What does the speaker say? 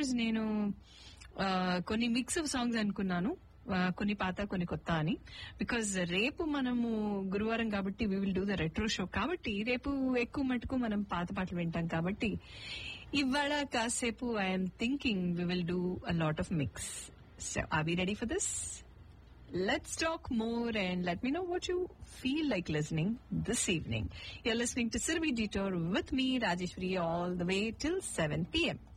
రోజు నేను కొన్ని మిక్స్ ఆఫ్ సాంగ్స్ అనుకున్నాను, కొన్ని పాత కొన్ని కొత్త అని. బికాజ్ రేపు మనము గురువారం కాబట్టి we will do the retro show, కాబట్టి రేపు ఎక్కువ మటుకు మనం పాత పాటలు వింటాం. కాబట్టి ఇవాళ కాసేపు I'm thinking we will do a lot of mix. So are we ready for this? Let's talk more and let me know what you feel like listening this evening. You're listening to Surabhi Detour with me, Rajeshwari, all the way till 7 p.m.